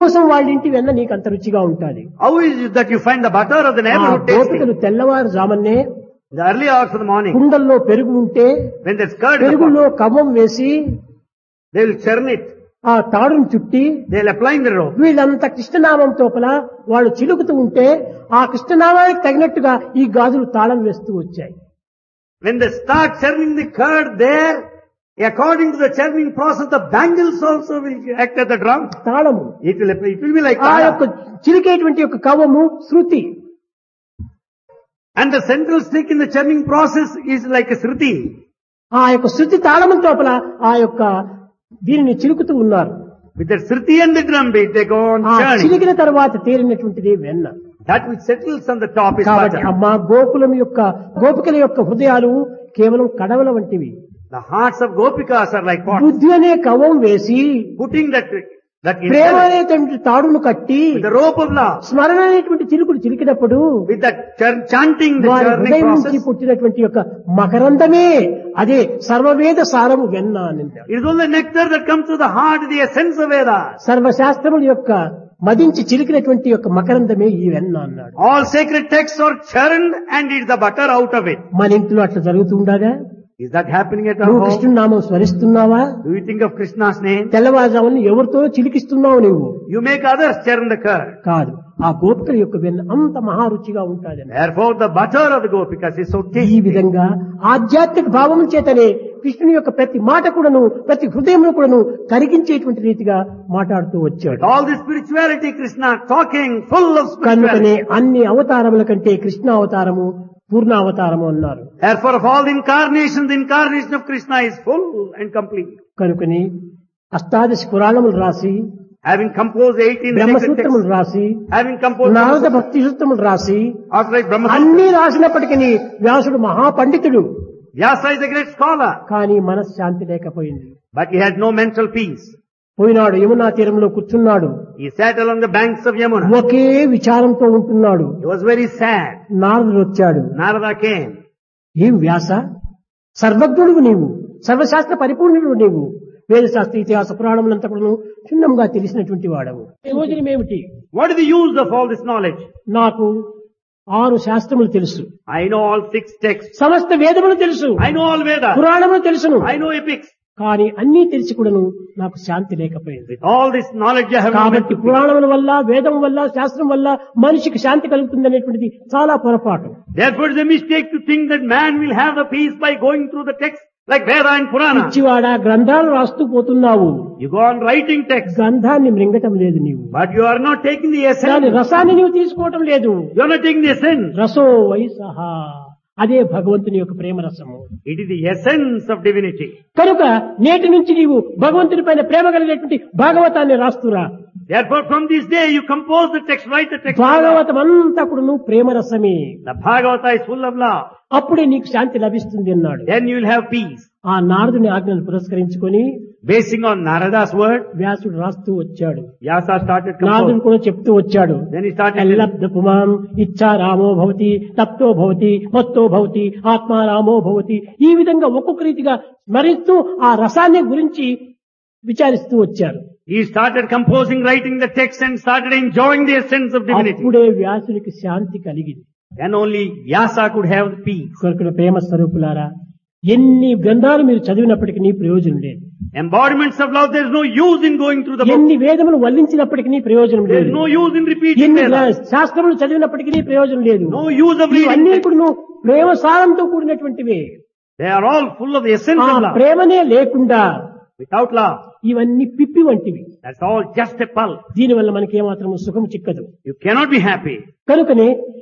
కోసం వాళ్ళ ఇంటి వెన్న నీకు అంత రుచిగా ఉంటుంది. How is it that you find the butter of the neighborhood tasty? గోపికలు తెల్లవారుజామునే In the early hours of the morning, కుండల్లో పెరుగు ఉంటే when there's curd in the pot, పెరుగులో కవ్వం వేసి they will churn it. ఆ తాడును చుట్టి They'll apply in the rope. వీళ్ళంతా కృష్ణనామం తోపల వాళ్ళు చిలుకుతూ ఉంటే ఆ కృష్ణనామానికి తగినట్టుగా ఈ గాజులు తాళం వేస్తూ వచ్చాయి. When they start churning the curd there, according to the churning process, the bangles also will act as the drum. తాళము It will be like ఆ యొక్క చిలికేటువంటి యొక్క కవ్వము శృతి. And the central stick in the churning process is like a shruti. ఆ యొక్క శృతి తాళము తోపల ఆ యొక్క దీనిని చిలుకుతూ ఉన్నారు. With the shruti and the drum beat, they go on ఆ churning. చిలికిన తర్వాత తేలినటువంటిది వెన్న. That which settles on the top is కాబట్టి butter. అమ్మ గోపికల యొక్క హృదయాలు కేవలం కడవల వంటివి. The hearts of gopikas are like pots. బుద్ధి అనే కవ్వం వేసి Putting that ప్రేమ అనేటువంటి తాడును కట్టి with the rope of love, స్మరణ అనేటువంటి చిలుకులు చిలికినప్పుడు with that chanting, the వారి churning హృదయం నుంచి process. పుట్టినటువంటి యొక్క మకరందమే అదే సర్వవేద సారము వెన్న అని. It is only nectar that comes to the heart, the essence of Vedas. సర్వశాస్త్రముల యొక్క మదించి చిలికినటువంటి యొక్క మకరందమే ఈ వెన్న అన్నాడు. All sacred texts are churned and it's the butter out of it. మన ఇంట్లో అట్లా జరుగుతుండగా Is that happening at our నువ్వు home? కృష్ణుని నామం స్మరిస్తున్నావా? Do you think of Krishna's name? తెల్లవారుజామున ఎవరితో చిలికిస్తున్నావు నువ్వు? You make others churn the curd. కాదు, ఆ గోపికల యొక్క వెన్న అంత మహారుచిగా ఉంటుంది. Therefore the butter of the gopikas is so ఈ tasty. విధంగా ఆధ్యాత్మిక భావం చేతనే కృష్ణుని యొక్క ప్రతి మాట కూడాను ప్రతి హృదయంలో కూడాను కరిగించేటువంటి రీతిగా మాట్లాడుతూ వచ్చాడు. All the spirituality, Krishna talking full of కనుకనే spirituality. అన్ని అవతారముల కంటే కృష్ణ అవతారము పూర్ణ అవతారము అన్నారు. Therefore of all the incarnations, the incarnation of Krishna is full and complete. కనుకని అష్టాదశ పురాణములు రాసి Having composed 18 sacred బ్రహ్మసూత్రములు texts, రాసి having composed నారద భక్తి సూత్రములు రాసి after like Brahma, అన్ని రాసినప్పటికీ వ్యాసుడు మహాపండితుడు, Vyasa is a great scholar, కానీ మనశ్శాంతి లేకపోయింది. but he had no mental peace. పోయినాడు యమునా తీరంలో కూర్చున్నాడు. He sat along the banks of Yamuna. ఒకే విచారంతో ఉంటున్నాడు. He was very sad. నారదుడు వచ్చాడు. Narada came. ఏం వ్యాస, సర్వజ్ఞుడు నీవు, సర్వశాస్త్ర పరిపూర్ణుడు నీవు, వేదశాస్త్ర ఇతిహాస పురాణములంతా కూడా క్షుణ్ణంగా తెలిసినటువంటి వాడవు. ప్రయోజనం ఏమిటి? What is the use of all this knowledge? నాకు 6 శాస్త్రములు తెలుసు, I know all 6 texts. సమస్త వేదములు తెలుసు, I know all Vedas. పురాణములు తెలుసును, I know epics. కానీ అన్నీ తెలిసి కూడాను నాకు శాంతి లేకపోయింది. With all this knowledge I have no కాబట్టి mental peace. పురాణముల వల్ల వేదం వల్ల శాస్త్రం వల్ల మనిషికి శాంతి కలుగుతుంది అనేటువంటిది చాలా పొరపాటు. Therefore it is a mistake to think that man will have the peace by going through the text like Veda and Purana. పిచ్చివాడా, గ్రంథాలు రాస్తూ పోతున్నావు, You go on writing text, గ్రంథాన్ని మృంగటం లేదు నీవు. but you are not taking the దాని essence. రసాన్ని నీవు తీసుకోవటం లేదు. You are not taking the essence. రసో వైసహ, అదే భగవంతుని యొక్క ప్రేమ రసము. It is the essence of divinity. కనుక నేటి నుంచి నీవు భగవంతుని పైన ప్రేమ కలిగినటువంటి భాగవతాన్ని రాస్తురా. Therefore from this day you compose the text, write the text. Bhagavatam అంతా కూడా నువ్వు ప్రేమ రసమే, The Bhagavata is full of love. అప్పుడే నీకు శాంతి లభిస్తుంది అన్నాడు. Then you will have peace. ఆ నారదుని ఆజ్ఞను పురస్కరించుకొని Basing on Narada's word, వ్యాసుడు రాస్తూ వచ్చాడు. Vyasa started నారదుడు composing. కూడా చెప్తూ వచ్చాడు. Then he started ఎల్లబ్ధ పుమాం ఇచ్చా రామో భవతి, తప్తో భవతి, మత్తో భవతి, ఆత్మా రామో భవతి. ఈ విధంగా ఒక్కొక్క రీతిగా స్మరిస్తూ ఆ రసాన్ని గురించి విచారిస్తూ వచ్చారు. He started composing, writing the text and started enjoying the essence of divinity. అప్పుడే వ్యాసునికి శాంతి కలిగింది. Then only Vyasa could have the peace. కొరకుల ప్రేమ స్వరూపులారా, ఎన్ని గ్రంథాలు మీరు చదివినప్పటికీ నీ ప్రయోజనం లేదు. Embodiments of love, there is no use in going through the book. ఎన్ని వేదములు వల్లించినప్పటికీ నీ ప్రయోజనం There లేదు. is no use in repeating ఎన్ని Vedas. శాస్త్రములు చదివినప్పటికీ నీ ప్రయోజనం లేదు. No use of reading ఇవన్నీ text. కూడా నువ్వు ప్రేమ సారంతో కూడినటువంటివే. They are all full of the essence ఆ of love. ప్రేమనే లేకుండా Without love, ఇవన్నీ పిప్పి వంటివి. that's all just a pulp. దీనివల్ల మనకి ఏమాత్రం సుఖం చిక్కదు. You cannot be happy. కనుకనే